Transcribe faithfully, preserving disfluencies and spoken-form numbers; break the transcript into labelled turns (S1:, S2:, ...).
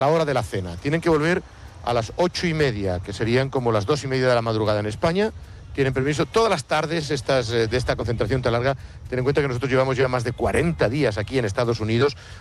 S1: la hora de la cena. Tienen que volver a las ocho y media, que serían como las dos y media de la madrugada en España. Tienen permiso todas las tardes estas, de esta concentración tan larga. Ten en cuenta que nosotros llevamos ya más de cuarenta días aquí en Estados Unidos.